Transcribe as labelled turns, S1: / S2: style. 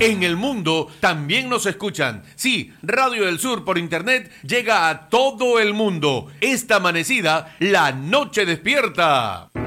S1: En el mundo también nos escuchan. Sí, Radio del Sur por internet llega a todo el mundo. Esta amanecida, la noche despierta.